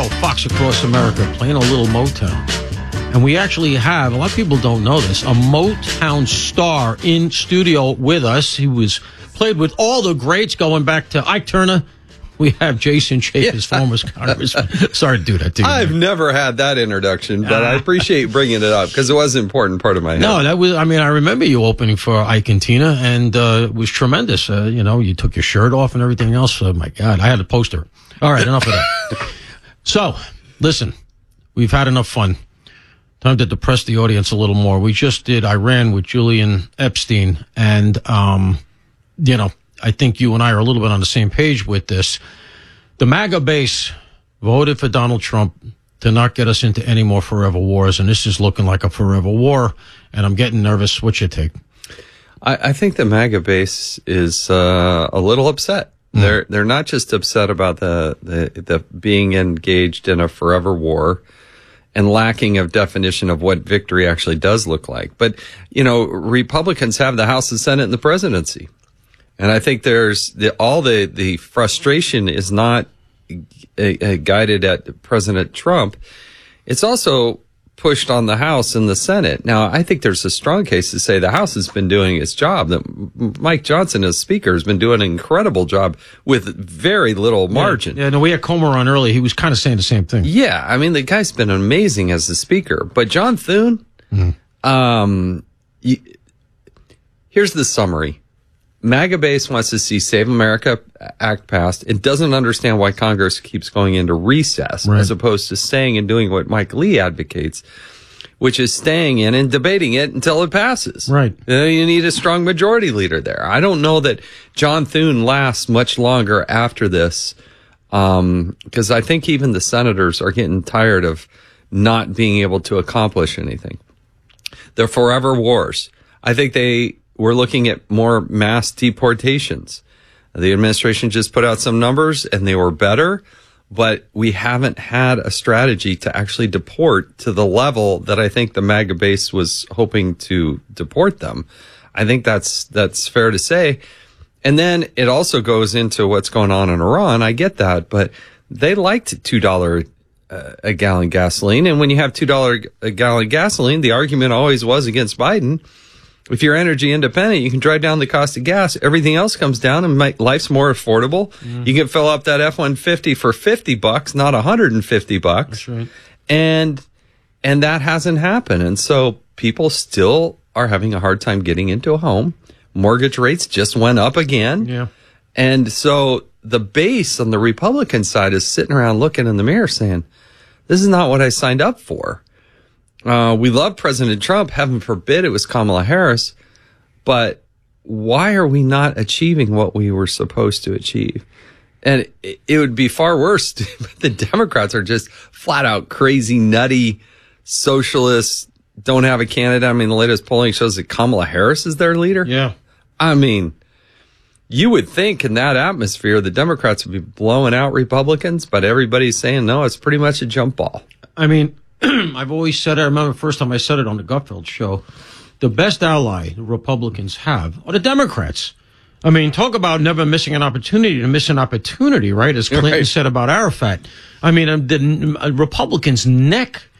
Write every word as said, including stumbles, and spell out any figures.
Fox Across America playing a little Motown. And we actually have, a lot of people don't know this, a Motown star in studio with us. He was played with all the greats going back to Ike Turner. We have Jason Chaffetz, yeah. former congressman. Sorry to do that to you. I've man. never had that introduction, but I appreciate bringing it up because it was an important part of my head. No, that was, I mean, I remember you opening for Ike and Tina, and uh, it was tremendous. Uh, you know, you took your shirt off and everything else. Oh, my God, I had a poster. All right, enough of that. So, listen, we've had enough fun. Time to depress the audience a little more. We just did Iran with Julian Epstein, and, um, you know, I think you and I are a little bit on the same page with this. The MAGA base voted for Donald Trump to not get us into any more forever wars, and this is looking like a forever war, and I'm getting nervous. What's your take? I, I think the MAGA base is uh, a little upset. Mm. They're they're not just upset about the, the the being engaged in a forever war and lacking of definition of what victory actually does look like. But, you know, Republicans have the House, the Senate, and the presidency. And I think there's the, all the, the frustration is not uh, uh, guided at President Trump. It's also pushed on the House and the Senate. Now, I think there's a strong case to say the House has been doing its job. That Mike Johnson, as Speaker, has been doing an incredible job with very little margin. Yeah, yeah no, we had Comer on early. He was kind of saying the same thing. Yeah, I mean, the guy's been amazing as the Speaker. But John Thune, mm-hmm. um, you, here's the summary. MAGA base wants to see Save America Act passed. It doesn't understand why Congress keeps going into recess right. as opposed to staying and doing what Mike Lee advocates, which is staying in and debating it until it passes. Right. You know, you need a strong majority leader there. I don't know that John Thune lasts much longer after this, um, because I think even the senators are getting tired of not being able to accomplish anything. They're forever wars. I think they... We're looking at more mass deportations. The administration just put out some numbers and they were better, but we haven't had a strategy to actually deport to the level that I think the MAGA base was hoping to deport them. I think that's, that's fair to say. And then it also goes into what's going on in Iran. I get that, but they liked two dollars uh, a gallon gasoline. And when you have two dollars a gallon gasoline, the argument always was against Biden. If you're energy independent, you can drive down the cost of gas. Everything else comes down and make life's more affordable. Mm. You can fill up that F one fifty for fifty bucks, not one hundred fifty bucks. That's right. And, and that hasn't happened. And so people still are having a hard time getting into a home. Mortgage rates just went up again. Yeah. And so the base on the Republican side is sitting around looking in the mirror saying, this is not what I signed up for. Uh, we love President Trump. Heaven forbid it was Kamala Harris. But why are we not achieving what we were supposed to achieve? And it, it would be far worse. The Democrats are just flat out crazy, nutty socialists, don't have a candidate. I mean, the latest polling shows that Kamala Harris is their leader. Yeah. I mean, you would think in that atmosphere, the Democrats would be blowing out Republicans, but everybody's saying, no, it's pretty much a jump ball. I mean, I've always said it. I remember the first time I said it on the Gutfeld show. The best ally the Republicans have are the Democrats. I mean, talk about never missing an opportunity to miss an opportunity, right? As Clinton right. said about Arafat. I mean, the Republicans' neck